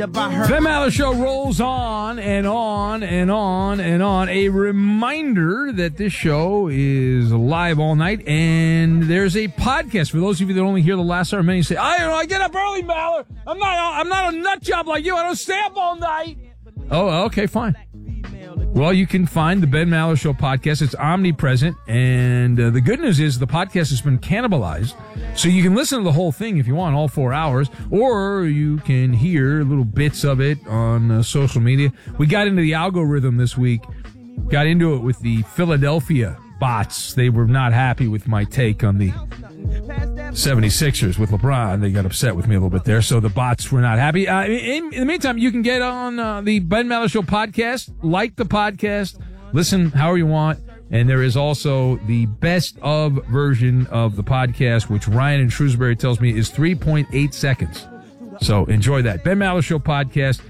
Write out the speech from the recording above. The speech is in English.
Ben Maller Show rolls on and on and on and on. A reminder that this show is live all night, and there's a podcast for those of you that only hear the last hour. Many say, I get up early, Maller. I'm not a nut job like you. I don't stay up all night. Oh, okay, fine. Well, you can find the Ben Maller Show podcast. It's omnipresent, and the good news is the podcast has been cannibalized, so you can listen to the whole thing if you want, all 4 hours, or you can hear little bits of it on social media. We got into the algorithm this week, got into it with the Philadelphia bots. They were not happy with my take on the 76ers with LeBron. They got upset with me a little bit there, so the bots were not happy. In the meantime, you can get on the Ben Maller Show podcast, like the podcast, listen however you want, and there is also the best of version of the podcast, which Ryan in Shrewsbury tells me is 3.8 seconds. So enjoy that. Ben Maller Show podcast.